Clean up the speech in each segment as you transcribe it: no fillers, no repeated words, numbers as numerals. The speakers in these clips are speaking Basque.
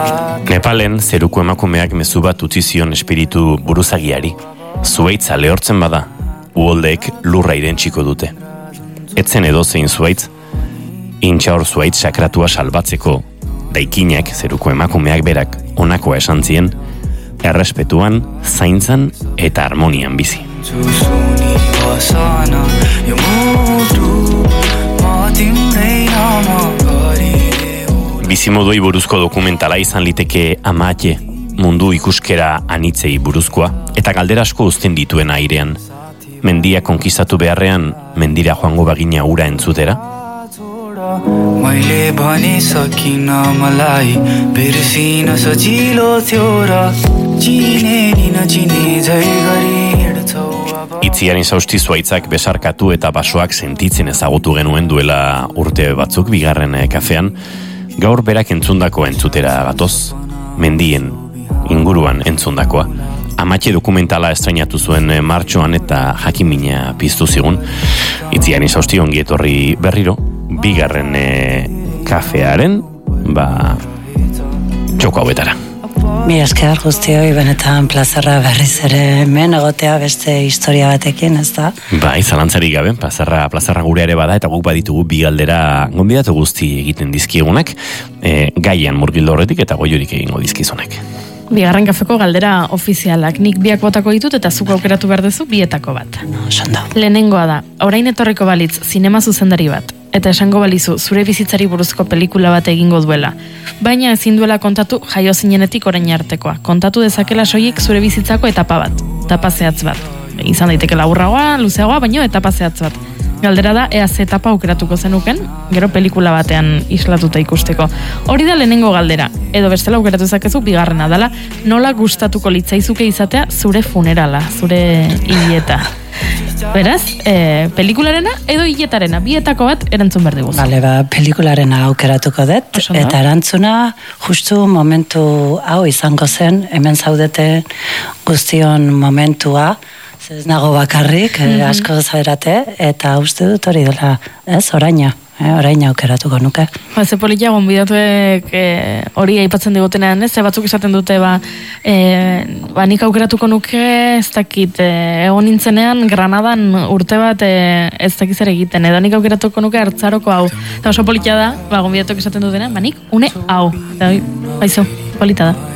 Nepalen zeruko emakumeak mezu bat utzi zion espiritu buruzagiari. Zuhaitza lehortzen bada, uholdeek lurra irentsiko dute. Etzen edozein zuhaitz, intxaur zuhaitz sakratua salbatzeko, daikinak zeruko emakumeak berak honakoa esan zien, errespetuan, zaintzan eta harmonian bizi. Bizimodoi buruzko dokumentala izan liteke Amaatxe, mundu ikuskera anitzei buruzkoa, eta galdera asko uzten dituen airean. Mendia konkistatu beharrean, mendira joango bagina ura entzutera? मैले भने सकिन मलाई बिर्सिन सजिलो थियो र चिने नि नचिने झै गरी हिँड्छौ Itziaren sausti zuhaitzak besarkatu eta basoak sentitzen ezagutu genuen duela urte batzuk bigarren kafean. Gaur berak entzundako entzutera gatoz, mendien inguruan entzundakoa. Amaatxe dokumentala estrainatu zuen martxoan eta jakimina piztu zigun. Itziaren sausti ongi etorri berriro, bigarren kafearen, txoko hauetara. Mi esker guztioi, benetan plazerra berriz ere hemen egotea beste historia batekin, ez da? Bai, zalantzarik gabe, plazerra gure ere bada, eta guk baditugu bi galdera gonbidatu guzti egiten dizkigunak, gaian murgildo horretik eta goiorik egingo dizkizunak. Bigarren kafeko galdera ofizialak, nik biak botako ditut eta zuk aukeratu behar duzu bietako bat. Lehenengoa da, orain etorriko balitz zinema zuzendari bat, eta esango balizu zure bizitzari buruzko pelikula bat egingo duela. Baina ezin duela kontatu jaio zinenetik orain artekoa. Kontatu dezakela soilik zure bizitzako etapa bat, etapa zehatz bat. Izan daiteke laburragoa, luzeagoa, baino etapa zehatz bat. Galdera da, ea ze etapa aukeratuko zenuken, gero pelikula batean islatuta ikusteko. Hori da lehenengo galdera, edo bestela aukeratu zakezu bigarrena dela, nola gustatuko litzaizuke izatea zure funerala, zure hileta. Beraz, pelikularena edo hiletarena, bietako bat erantzun behar diguz. Bale, pelikularena aukeratuko dut, eta erantzuna justu momentu hau izango zen, hemen zaudete guztion momentua, ez nago bakarrik, asko zaberate, eta uste dut hori dela, oraina aukeratuko nuke. Ze politia gonbidatuek hori aipatzen digutenean, ze batzuk esaten dute, nik aukeratuko nuke, ez dakit, egon nintzenean, Granadan urte bat ez dakiz ere egiten, edo nik aukeratuko nuke hartzaroko hau. Eta oso politia da, gonbidatuek esaten dutenean, nik une hau. Baizu, polita da.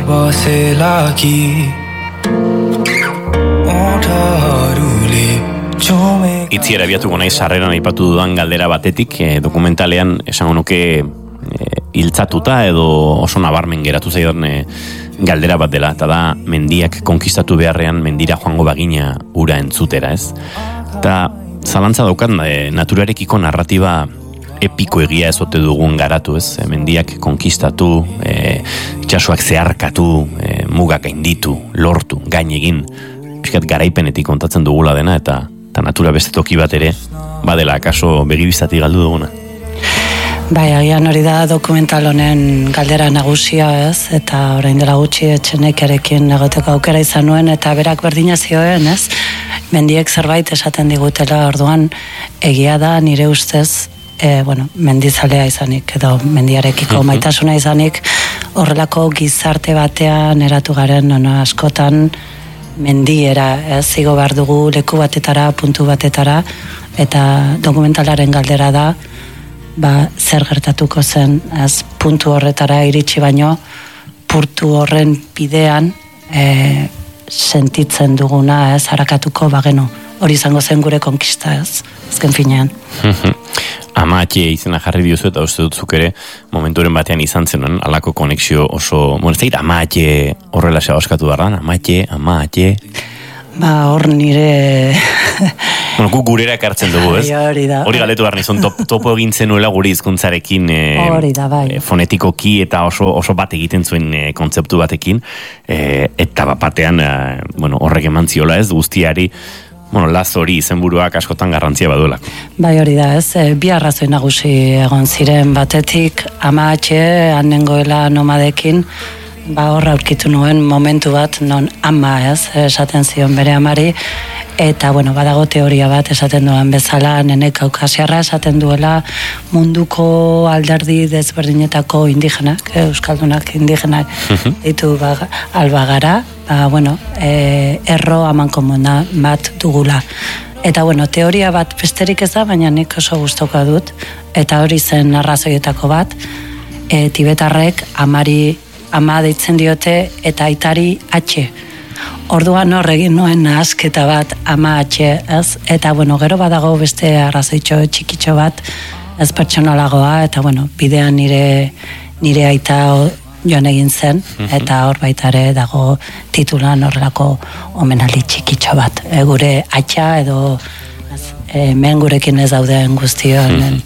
Itziera biatuko nahi sarreran aipatu dudan galdera batetik, dokumentalean esango nuke hiltzatuta edo oso nabarmen geratu zaidan galdera bat dela, eta da mendiak konkistatu beharrean mendira joango bagina ura entzutera, ez? Eta zalantza daukat naturarekiko narratiba epiko egia ez ote dugun garatu, ez? Mendiak konkistatu, itxasoak zeharkatu, mugak gainditu, lortu, gain egin, pixkat garaipenetik kontatzen dugula dena, eta natura beste toki bat ere, badela akaso begibiztatik galdu duguna. Bai, agian hori da dokumental honen galdera nagusia, ez? Eta orain dela gutxi etxenekerekin egoteko aukera izan nuen, eta berak berdina zioen, ez? Mendiek zerbait esaten digutela, orduan egia da nire ustez, mendizalea izanik, edo mendiarekiko maitasuna izanik, horrelako gizarte batean eratu garen, askotan, mendiera, zigo behar dugu leku batetara, puntu batetara, eta dokumentalaren galdera da, zer gertatuko zen, puntu horretara iritsi baino, puntu horren bidean sentitzen duguna, harakatuko bagenu. Hori izango zen gure konkista, azken finean. Amaatxe izena jarri diozu eta uste dutzuk ere momenturen batean izan zenuen, alako konexio oso, ez da, Amaatxe horrela xa oskatu darran, Amaatxe. Hor nire... Guk gurera ekartzen dugu, ez? Hori da. Hori galdetu behar nizun, topo egin zenuela gure hizkuntzarekin fonetikoki eta oso bat egiten zuen kontzeptu batekin, eta batean horrek eman ziola, ez, guztiari, laz hori izenburuak askotan garrantzia baduela. Bai, hori da, ez, bi arrazoi nagusi egon ziren batetik, Amaatxe, hanengoela nomadekin, horra aurkitu nuen momentu bat, non ama esaten zion bere amari, eta, badago teoria bat esaten duen bezala, nene kaukasiarra esaten duela munduko alderdi desberdinetako indigenak, euskaldunak indigenak ditu albagara, erro amankomuna bat dugula. Eta, teoria bat besterik ez da, baina nik oso gustuko dut, eta hori zen arrazoietako bat, tibetarrek ama deitzen diote eta aitari atxe. Orduan hor egin nuen nahasketa bat ama atxe, ez? Eta, gero badago beste arrazoitxo txikitxo bat, ez pertsonalagoa, eta, bidean nire aita joan egin zen, eta hor baitare dago titulan horrelako omenaldi txikitxo bat. Gure atxa edo men gurekin ez dauden guztion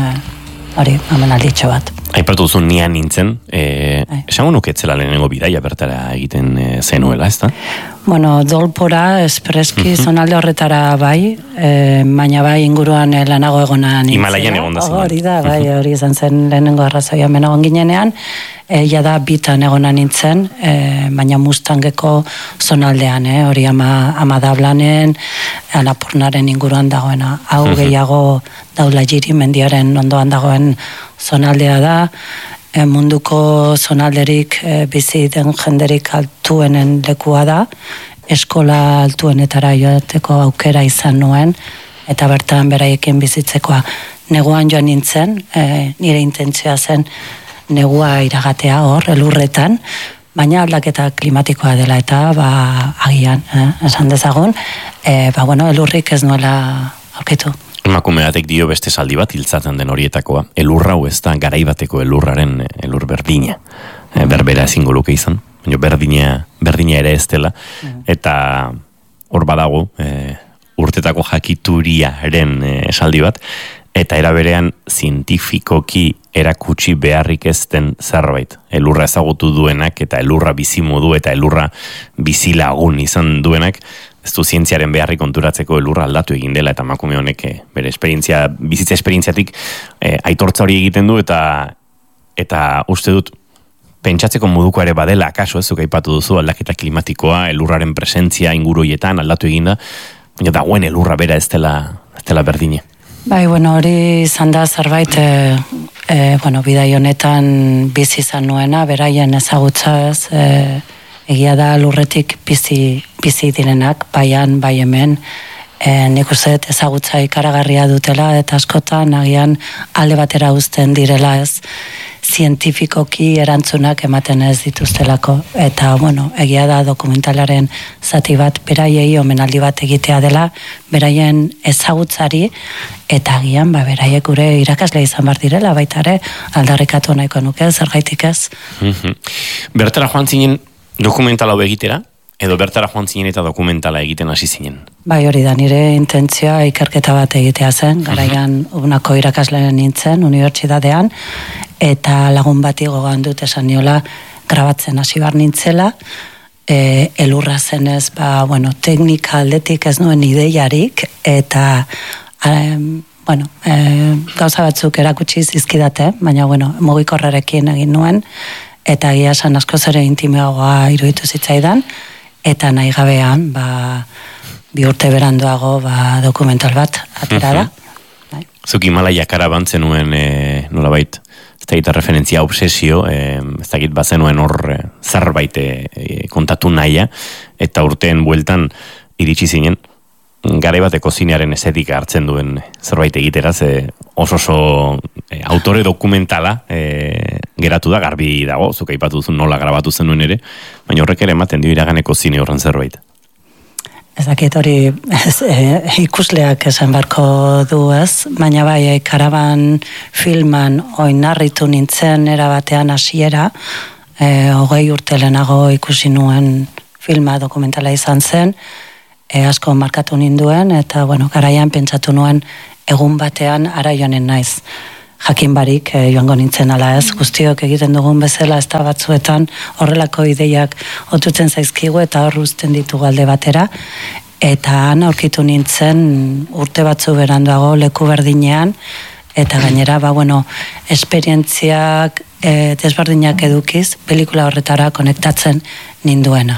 hori omenalditxo bat. Aipatu duzu nian nintzen, esango nuketzela lehenengo bidaia bertara egiten zenuela, ez da? Dolpora, espreski zonalde horretara bai, baina bai inguruan lanago egona nintzen. Himalaian egon da zen. Hori da, bai, hori izan zen lehenengo arrazoia menagon ginenean, da bitan egona nintzen, baina Mustangeko zonaldean, hori ama dablanen, Anapurnaren inguruan dagoena. Hau gehiago Daula Jiri mendiaren ondoan dagoen zonaldea da, munduko zonalderik bizi den jenderik altuenen lekua da, eskola altuenetara joateko aukera izan nuen, eta bertan beraiekin bizitzekoa. Neguan joan nintzen, nire intentzioa zen negua iragatea hor, elurretan, baina aldaketa klimatikoa dela eta agian, esan dezagun, elurrik ez nuela aurkitu. Emakume batek dio beste zaldi bat hiltzaten den horietakoa. Elurra hau ez da garaibateko elurraren elur berdina. Berbera ezingo luke izan, baina berdina ere ez dela. Eta hor badago urtetako jakituriaren esaldi bat, eta eraberean zientifikoki erakutsi beharrik ez den zerbait. Elurra ezagutu duenak eta elurra bizimodu eta elurra bizilagun izan duenak, ez du zientziaren beharri konturatzeko elurra aldatu egin dela, eta emakume honek bere bizitza esperientziatik aitortza hori egiten du, eta uste dut pentsatzeko moduko ere badela, akaso ez zuk aipatu duzu aldaketa klimatikoa, elurraren presentzia inguruietan aldatu egin da, baina dagoen elurra bera ez dela berdine. Bai, hori izan da zerbait, bidai honetan bizi izan nuena, beraien ezagutza ez, egia da lurretik bizi direnak, baian, bai hemen, nik uste ezagutza ikaragarria dutela, eta askotan agian alde batera uzten direla ez, zientifikoki erantzunak ematen ez dituztelako. Eta, egia da dokumentalaren zati bat beraiei omenaldi bat egitea dela, beraien ezagutzari, eta agian, beraiek gure irakasle izan bar direla, baita ere, aldarrikatu nahiko nuke, zergaitik ez. Bertara joan zinen dokumentala egitera, edo bertara joan zinen eta dokumentala egiten hasi zinen? Bai, hori da, nire intentzioa ikerketa bat egitea zen, garaian unako irakaslean nintzen, unibertsitatean, eta lagun bati gogoan dut esan niola grabatzen hasi bar nintzela, elurra zenez, teknika aldetik ez nuen ideiarik, eta gauza batzuk erakutsi zizkidate, baina mugikorrarekin egin nuen, eta egia esan askoz ere intimeagoa iruditu zitzaidan, eta nahi gabean, 2 urte beranduago dokumental bat atera da. Zuk Himalaiak araban zenuen nolabait, ez da gita referentzia obsesio, ez da git bazenuen hor zerbait kontatu nahia, eta urteen bueltan iritsi zinen, garai bateko zinearen estetika hartzen duen zerbait egiteraz, oso autore dokumentala geratu da, garbi dago, zuk aipatu duzu nola grabatu zenuen ere, baina horrek ere ematen dio iraganeko zine horren zerbait. Ez dakit hori ikusleak esan barko du ez, baina bai, karaban filman oinarritu nintzen erabatean hasiera, 20 urte lehenago ikusi nuen filma dokumentala izan zen, asko markatu ninduen, eta garaian pentsatu nuen egun batean ara joanen naiz. Jakin barik joango nintzen ala ez, guztiok egiten dugun bezala ez da batzuetan horrelako ideiak otutzen zaizkigu eta hor uzten ditugu alde batera, eta han aurkitu nintzen urte batzu beranduago leku berdinean, eta gainera esperientziak desberdinak edukiz, pelikula horretara konektatzen ninduena.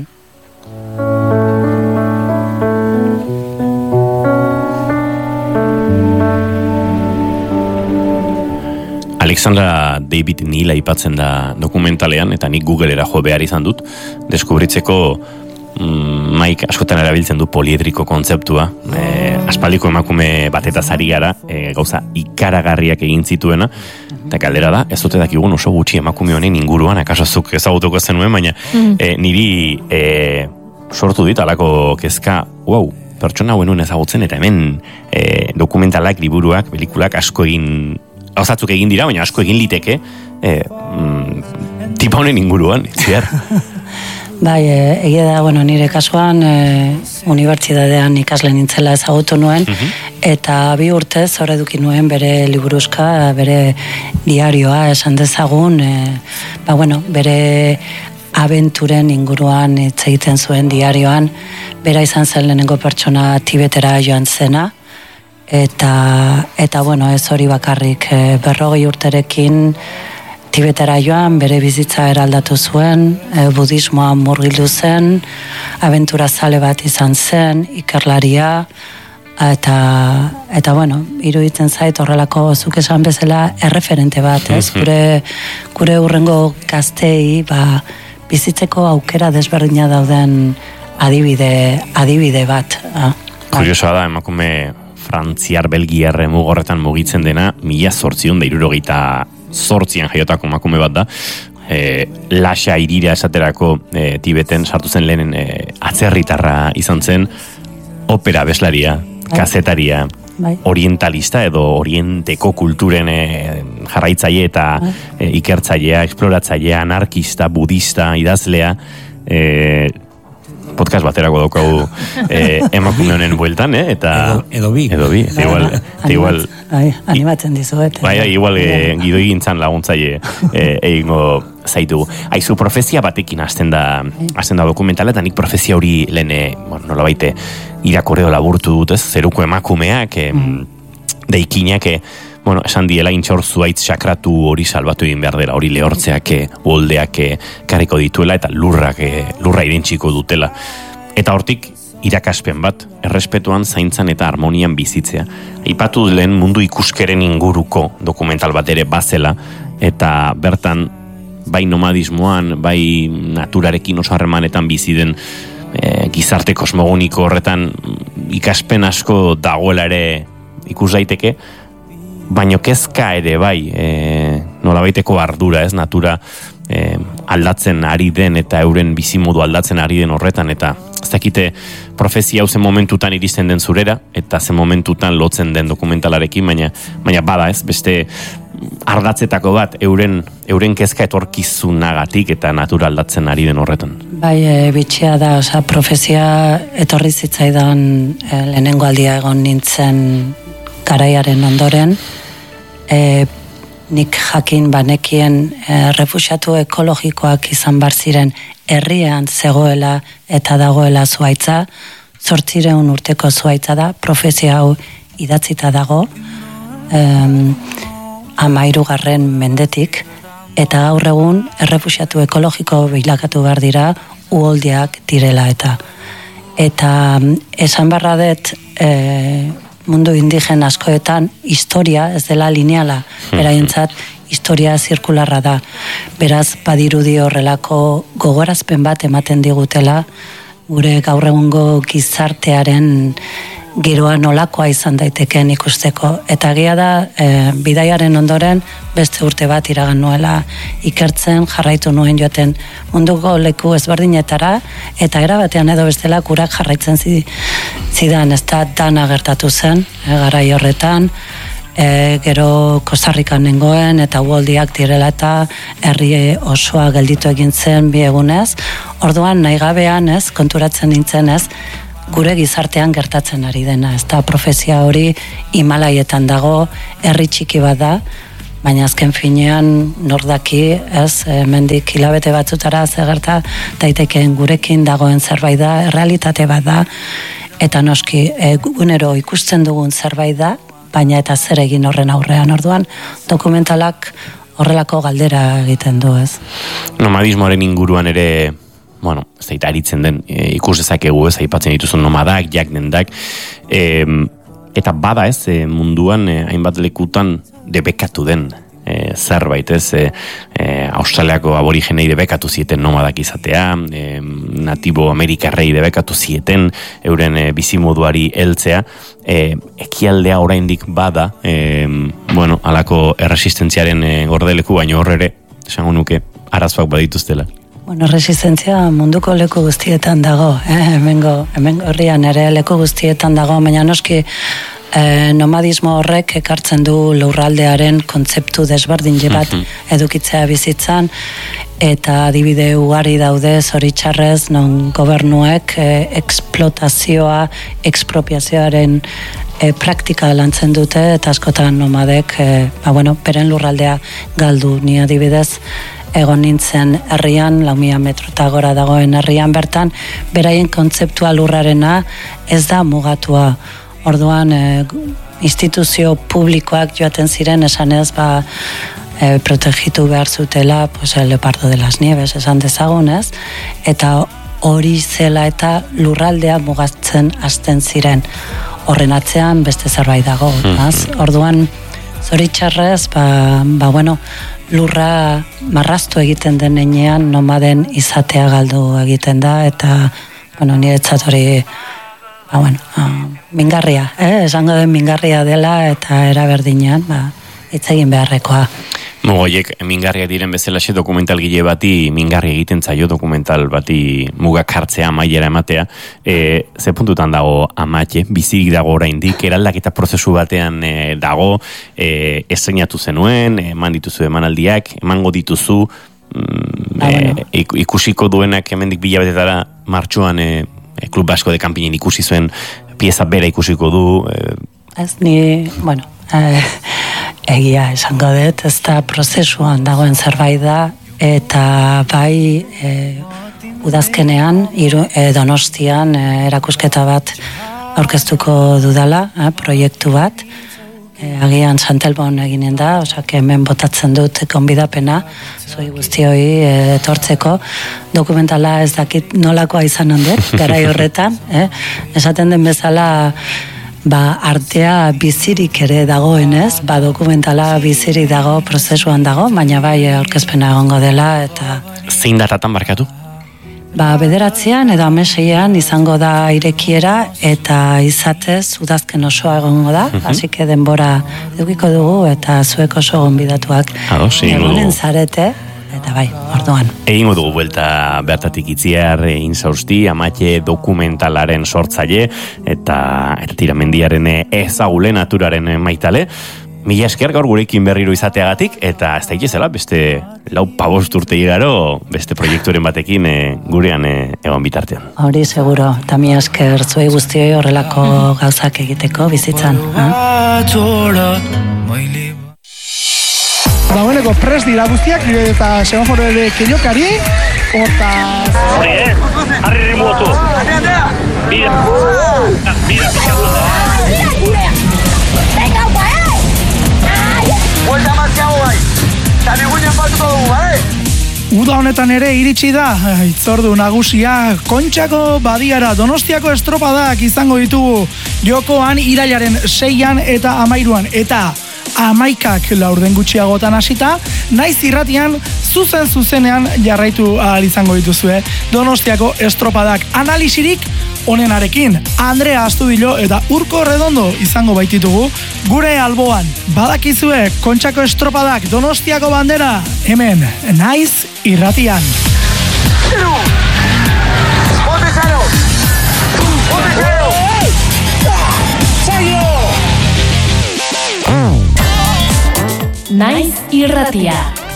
Alexandra David Neal aipatzen da dokumentalean, eta nik Googlera jo behar izan dut, deskubritzeko Mike askotan erabiltzen du poliedriko kontzeptua, aspaldiko emakume bateta zari gara, gauza ikaragarriak egin zituena, eta galdera da, ez dute dakigun oso gutxi emakume honen inguruan, akaso zuk ezagutuko zenuen, baina niri sortu dit alako kezka, wow, pertsona hauen ezagutzen, eta hemen dokumentalak, liburuak, pelikulak asko gauzatzuk egin dira, baina asko egin liteke tipa honen inguruan, ziar. Bai, egia da, nire kasuan unibertsitatean ikasle nintzela ezagutu nuen, eta 2 urtez hor eduki nuen bere liburuzka, bere diarioa esan dezagun, bere abenturen inguruan hitz egiten zuen diarioan, bera izan zen lehenengo pertsona Tibetera joan zena, eta ez hori bakarrik, 40 urterekin Tibetera joan, bere bizitza eraldatu zuen, budismoa murgildu zen, abentura zale bat izan zen, ikerlaria, eta iruditzen zait horrelako zuk esan bezala erreferente bat, ez? Gure hurrengo gaztei, bizitzeko aukera desberdina dauden adibide bat. Kuriosoa da, emakume frantziar-belgiar mugorretan mugitzen dena, 1878an jaiotako emakume bat da, Lasha irira esaterako Tibeten sartu zen lehenen atzerritarra izan zen, opera beslaria, kazetaria, orientalista edo orienteko kulturen jarraitzaile eta ikertzailea, esploratzailea, anarkista, budista, idazlea, podcast baterako daukagu emakume honen bueltan, eta edo bi. Igual animatzen dizuet. Igual gidoi gintzan laguntzaile egingo zaitu. Aizu, profezia batekin hasten da dokumentala, eta nik profezia hori lehen, nolabaite, irakorreo laburtu dut, ez? Zeruko emakumeak, deikinak, esan diela intxaur zuaitz sakratu hori salbatu egin behar dela, hori lehortzeak, uholdeak karriko dituela, eta lurra irentsiko dutela. Eta hortik, irakaspen bat, errespetuan, zaintzan eta harmonian bizitzea. Aipatu lehen mundu ikuskeren inguruko dokumental bat ere bazela, eta bertan, bai nomadismoan, bai naturarekin oso harremanetan biziden gizarte kosmogoniko horretan ikaspen asko dagoela ere ikus daiteke, baino kezka ere bai, nolabaiteko ardura, ez, natura aldatzen ari den eta euren bizimodu aldatzen ari den horretan, eta ez dakite profezia hau zen momentutan iristen den zurera, eta zen momentutan lotzen den dokumentalarekin, baina bada, ez, beste ardatzetako bat euren kezka etorkizunagatik eta natura aldatzen ari den horretan. Bai, bitxia da, profezia etorri zitzaidan lehenengo aldia egon nintzen garaiaren ondoren, nik jakin banekien refuxiatu ekologikoak izan bar ziren herrian zegoela eta dagoela zuhaitza, 800 urteko zuhaitza da, profezia hau idatzita dago, 13. mendetik, eta gaur egun errefuxiatu ekologiko bilakatu behar dira uholdeak direla eta esan barra dut mundu indigen askoetan historia ez dela lineala, beraientzat historia zirkularra da, beraz badirudi horrelako gogorazpen bat ematen digutela gure gaur egungo gizartearen giroa nolakoa izan daitekeen ikusteko, eta egia da bidaiaren ondoren beste urte bat iragan nuela ikertzen, jarraitu nuen joaten munduko leku ezberdinetara, eta era batean edo bestela kurak jarraitzen zidan, ez da dana gertatu zen, garai horretan, gero Kostarrikan nengoen, eta uholdiak direla eta herri osoa gelditu egin zen bi egunez, orduan nahi gabean ez, konturatzen nintzen ez, gure gizartean gertatzen ari dena, ez da profezia hori Himalaietan dago, herri txiki bat da, baina azken finean nordaki, ez, mendik hilabete batzutara gerta daitekeen gurekin dagoen zerbait da, errealitate bat da, eta noski gunero ikusten dugun zerbait da, baina eta zer egin horren aurrean, orduan dokumentalak horrelako galdera egiten du, ez? Nomadismoaren inguruan ere, bueno, ez da aritzen den, ikus dezakegu, ez, aipatzen dituzun nomadak, jakdendak, eta bada ez, munduan hainbat lekutan debekatu den zerbait, ez, Australiako aborigenei debekatu zieten nomadak izatea, natibo amerikarrei debekatu zieten euren bizimoduari heltzea, ekialdea oraindik bada, bueno, halako erresistentziaren gordeleku, baino horre, esango nuke, arazoak badituztela. Bueno, resistentzia munduko leku guztietan dago, hemengo herrian ere leku guztietan dago, baina noski nomadismo horrek ekartzen du lurraldearen kontzeptu desberdin bat edukitzea bizitzan, eta adibide ugari daude zoritxarrez non gobernuek eksplotazioa, ekspropiazioaren praktika lantzen dute, eta askotan nomadek, beren lurraldea galdu, ni adibidez, egon nintzen herrian, 4.000 metrota gora dagoen herrian bertan, beraien kontzeptua lurrarena ez da mugatua. Orduan, instituzio publikoak joaten ziren, esanez, protegitu behar zutela, el leopardo de las nieves, esan dezagunez, eta hori zela eta lurraldea mugatzen hasten ziren. Horren atzean beste zerbait dago. Orduan, zoritxarrez, lurra marraztu egiten denean nomaden izatea galdu egiten da, eta, niretzat hori, mingarria, esango den mingarria dela, eta eraberdinean, hitz egin beharrekoa. Mogoiek, mingarria diren bezalaxe dokumentalgile bati, mingarria egiten zaio dokumental bati mugak hartzea, amaiera ematea, ze puntutan dago Amatxe, bizirik dago oraindik, eraldaketa prozesu batean dago, estrenatu zenuen, eman dituzu emanaldiak, emango dituzu, ikusiko duenak hemendik bilabetetara martxoan Klub Basko de Kanpinen ikusi zuen pieza bera ikusiko du. Ez ni, egia esango dut, ez da prozesuan dagoen zerbait da, eta bai udazkenean, Donostian erakusketa bat aurkeztuko dudala, proiektu bat, agian Santelbon eginen da, hemen botatzen dut konbidapena, zoi guztioi etortzeko, dokumentala ez dakit nolakoa izan handet, garai horretan, esaten den bezala, artea bizirik ere dagoenez, dokumentala bizirik dago, prozesuan dago, baina bai aurkezpena egongo dela, eta... Zein datatan barkatu? 9 edo 16 izango da irekiera, eta izatez udazken osoa egongo da, hasike denbora edukiko dugu, eta zuek oso gonbidatuak egonen zarete, eta bai, orduan. Egingo dugu buelta bertatik Itziar Insausti, Amatxe dokumentalaren sortzaile, eta tiramendiaren ezagule naturaren maitale. Mila esker gaur gurekin berriro izateagatik, eta ez da ikizela, beste 4-5 urte igaro, beste proiekturen batekin gurean egon bitartean. Hori seguro, eta mila esker zuei guztioi horrelako gauzak egiteko bizitzan. Dagoeneko prest dira guztiak, eta semaforo ere keinokari, hortaz... Harri rimuotu! Bida pixatu da! Uda honetan ere iritsi da, hitzordu nagusia, Kontxako badiara Donostiako estropadak izango ditugu jokoan irailaren 6an eta 13an, eta 11ak laurden gutxiagotan hasita, naiz irratian zuzenean jarraitu ahal izango dituzue Donostiako estropadak analisirik onenarekin. Andrea Astudillo eta Urko Redondo izango baititugu gure alboan. Badakizue Kontxako estropadak Donostiako bandera hemen naiz irratian. Naiz irratia.